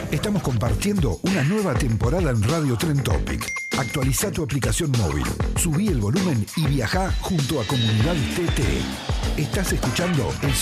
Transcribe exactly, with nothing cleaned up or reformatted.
Estamos compartiendo una nueva temporada en Radio Trend Topic. Actualiza tu aplicación móvil, subí el volumen y viajá junto a Comunidad T T. Estás escuchando el